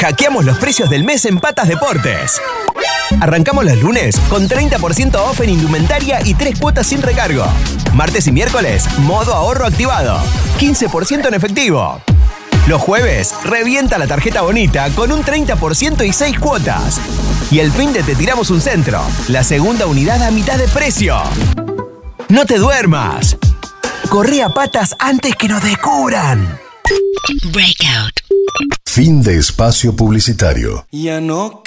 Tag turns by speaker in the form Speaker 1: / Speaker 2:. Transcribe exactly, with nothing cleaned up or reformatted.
Speaker 1: hackeamos los precios del mes en Patas Deportes. Arrancamos los lunes con treinta por ciento off en indumentaria y tres cuotas sin recargo. Martes y miércoles, modo ahorro activado. quince por ciento en efectivo. Los jueves, revienta la tarjeta bonita con un treinta por ciento y seis cuotas. Y el fin de te tiramos un centro. La segunda unidad a mitad de precio. ¡No te duermas! Corre a Patas antes que nos descubran.
Speaker 2: Breakout.
Speaker 3: Fin de espacio publicitario.
Speaker 4: Ya no